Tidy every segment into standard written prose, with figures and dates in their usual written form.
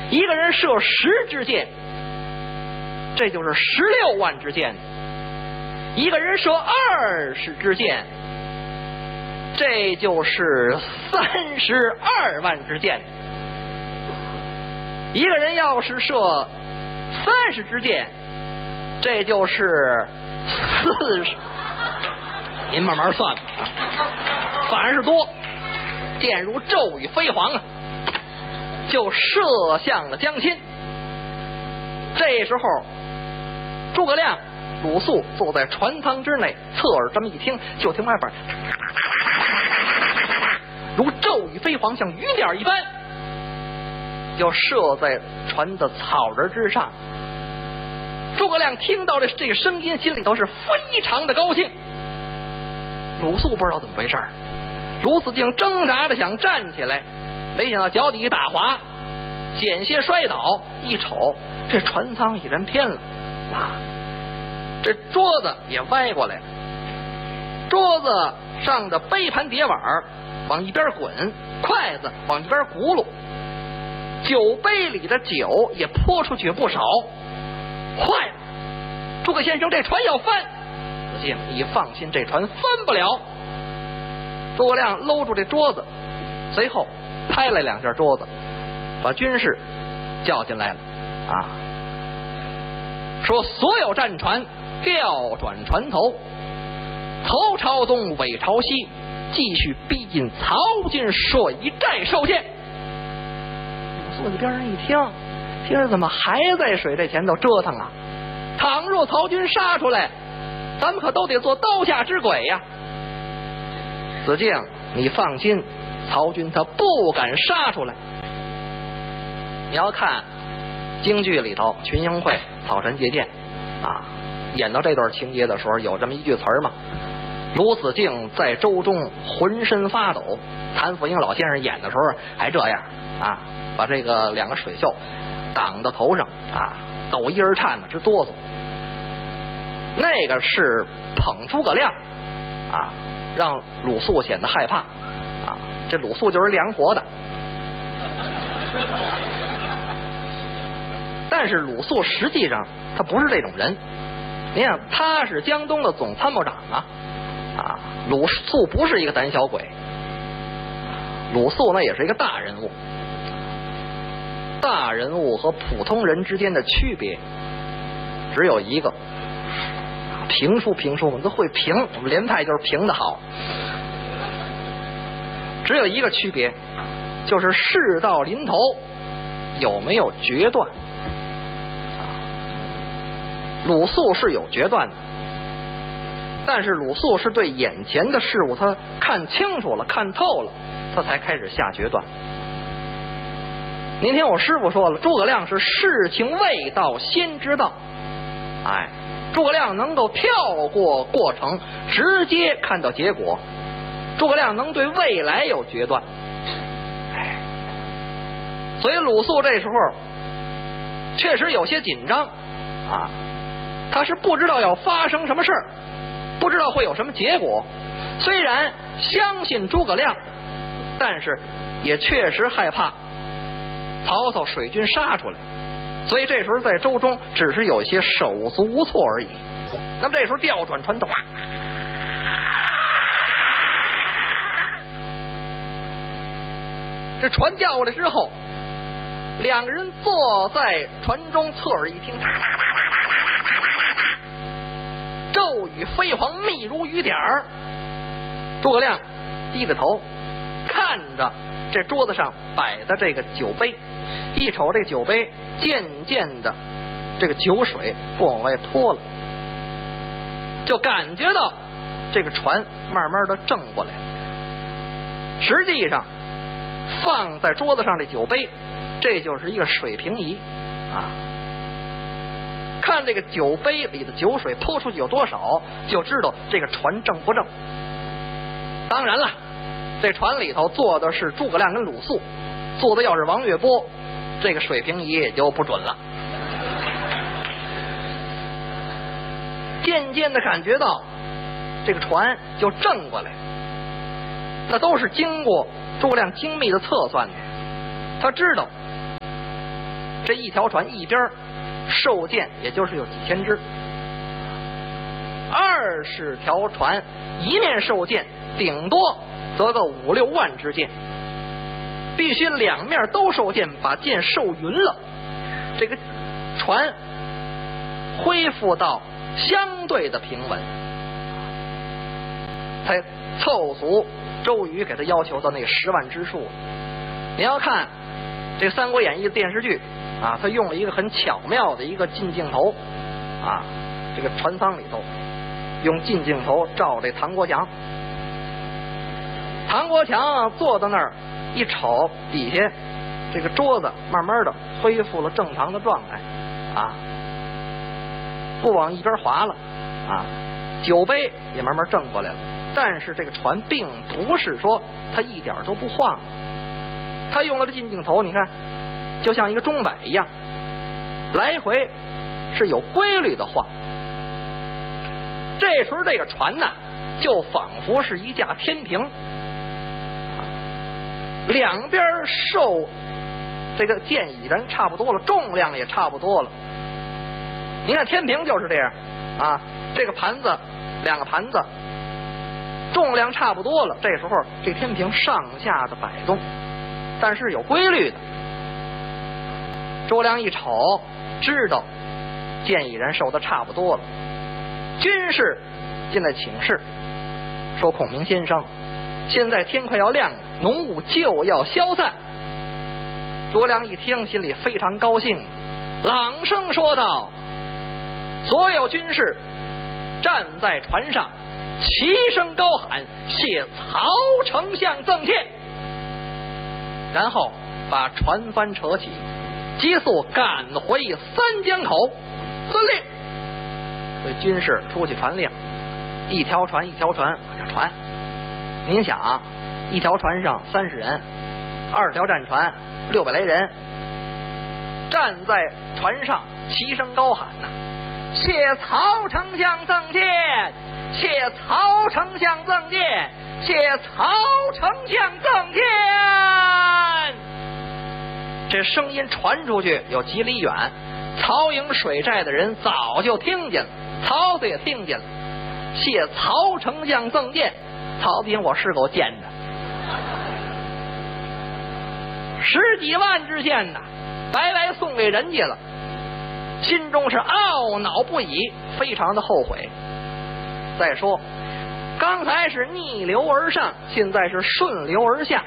一个人射10支箭，这就是16万支箭；一个人射20支箭，这就是32万支箭。一个人要是射30支箭，这就是40。您慢慢算吧，反是多。箭如骤雨飞黄啊，就射向了江心。这时候，诸葛亮、鲁肃坐在船舱之内，侧耳这么一听，就听外边如骤雨飞黄，像雨点一般，就射在船的草人之上。诸葛亮听到这个声音，心里头是非常的高兴。鲁肃不知道怎么回事，鲁子敬挣扎着想站起来，没想到脚底一打滑，险些摔倒。一瞅，这船舱已然偏了啊！这桌子也歪过来了，桌子上的杯盘碟碗往一边滚，筷子往一边轱辘，酒杯里的酒也泼出去不少。坏了，诸葛先生，这船要翻！子敬，你放心，这船翻不了。诸葛亮搂住这桌子，随后拍了2下桌子，把军士叫进来了啊，说所有战船调转船头，头朝东，尾朝西，继续逼近曹军水寨受限。坐在边上一听，听着怎么还在水寨前头折腾啊？倘若曹军杀出来，咱们可都得做刀下之鬼呀！子敬，你放心，曹军他不敢杀出来。你要看京剧里头《群英会》草船借箭啊，演到这段情节的时候，有这么一句词嘛：鲁子敬在舟中浑身发抖。谭富英老先生演的时候还这样啊，把这个2个水袖挡到头上啊，抖一而颤的直哆嗦。那个是捧诸葛亮啊，让鲁肃显得害怕啊。这鲁肃就是凉活的，但是鲁肃实际上他不是这种人。你看，他是江东的总参谋长啊，鲁肃不是一个胆小鬼，鲁肃那也是一个大人物。大人物和普通人之间的区别只有一个，评书我们都会评，我们连派就是评的好。只有一个区别，就是事到临头有没有决断。鲁肃是有决断的，但是鲁肃是对眼前的事物他看清楚了，看透了，他才开始下决断。您听我师傅说了，诸葛亮是事情未到先知道。诸葛亮能够跳过过程，直接看到结果。诸葛亮能对未来有决断。所以鲁肃这时候确实有些紧张啊，他是不知道要发生什么事儿，不知道会有什么结果。虽然相信诸葛亮，但是也确实害怕曹操水军杀出来，所以这时候在舟中只是有些手足无措而已。那么这时候调转船头，这船调过来之后，2个人坐在船中，侧耳一听，骤雨飞黄，密如雨点儿。诸葛亮低着头看着这桌子上摆的这个酒杯，一瞅这酒杯渐渐的这个酒水不往外泼了，就感觉到这个船慢慢的正过来。实际上放在桌子上的酒杯，这就是一个水平仪啊。看这个酒杯里的酒水泼出去有多少，就知道这个船正不正。当然了，这船里头坐的是诸葛亮跟鲁肃，坐的要是王月波，这个水平仪也就不准了。渐渐的感觉到这个船就正过来，那都是经过诸葛亮精密的测算的。他知道这一条船一边受舰也就是有几千只，20条船一面受舰，顶多则个5、6万支箭，必须两面都受箭，把箭受匀了，这个船恢复到相对的平稳，才凑足周瑜给他要求的那10万之数。你要看这《三国演义》的电视剧啊，他用了一个很巧妙的一个近镜头啊，这个船舱里头用近镜头照这唐国强，唐国强坐在那儿一瞅，底下这个桌子慢慢的恢复了正常的状态啊，不往一边滑了啊，酒杯也慢慢正过来了。但是这个船并不是说它一点都不晃，它用了这近镜头，你看就像一个钟摆一样，来回是有规律的晃。这时候这个船呢，就仿佛是一架天平，两边受这个箭已然差不多了，重量也差不多了。你看天平就是这样啊，这个盘子2个盘子重量差不多了，这时候这天平上下的摆动，但是有规律的。周良一瞅，知道箭已然受的差不多了。军士进来请示说：“孔明先生，现在天快要亮了，浓雾就要消散。”卓良一听，心里非常高兴，朗声说道：“所有军士站在船上，齐声高喊，谢曹丞相赠帖。”然后把船帆扯起，急速赶回三江口。遵令。这军士出去传令，一条船一条船往下传。您想啊，一条船上30人，20条战船600来人，站在船上齐声高喊呐：“谢曹丞相赠帖，谢曹丞相赠帖，谢曹丞相赠帖。”这声音传出去有几里远，曹营水寨的人早就听见了，曹子也听见了。谢曹丞相赠箭，曹兵我是够贱的，10几万支箭呐，白白送给人家了，心中是懊恼不已，非常的后悔。再说刚才是逆流而上，现在是顺流而下，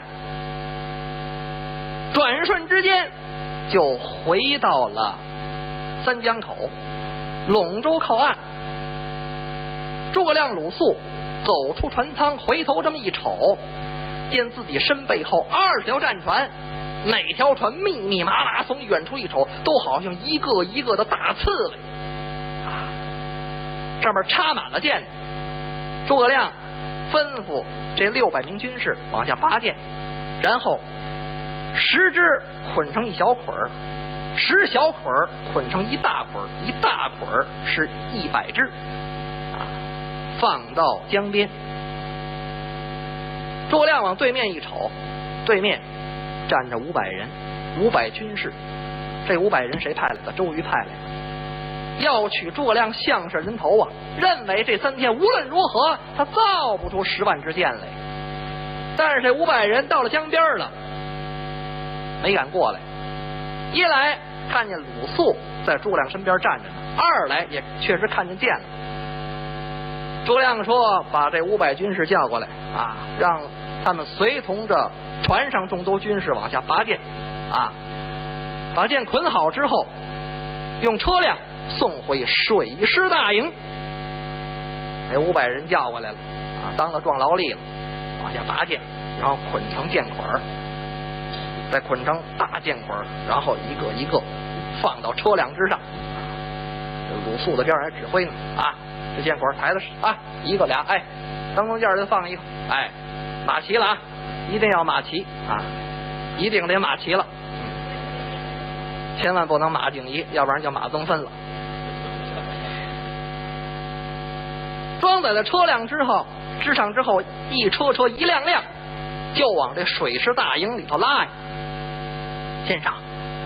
转瞬之间就回到了三江口，陇州靠岸。诸葛亮、鲁肃走出船舱，回头这么一瞅，见自己身背后20条战船，每条船密密麻麻，从远处一瞅，都好像一个一个的大刺猬啊，上面插满了箭。诸葛亮吩咐这600名军士往下拔箭，然后10支捆成一小捆儿，10小捆儿捆成一大捆儿，1大捆儿是100支啊，放到江边。诸葛亮往对面一瞅，对面站着500人，500军士。这500人谁派来的？周瑜派来的，要取诸葛亮项上人头啊！认为这3天无论如何他造不出10万支箭来。但是这500人到了江边了，没敢过来。一来看见鲁肃在诸葛亮身边站着呢，二来也确实看见箭了。诸葛亮说：“把这500军士叫过来啊，让他们随同着船上众多军士往下拔箭啊，把箭捆好之后，用车辆送回水师大营。”这500人叫过来了啊，当了壮劳力了，往下拔箭，然后捆成箭捆儿，再捆成大箭捆儿，然后一个一个放到车辆之上。这鲁肃的边上还指挥呢啊，这箭捆抬的啊，1个2，哎，当中间就放一个，哎，马齐了啊，一定要马齐啊，一定得马齐了，千万不能马景仪，要不然就马增芬了。装载了车辆之上之后，一车车一辆辆就往这水师大营里头拉呀。先生，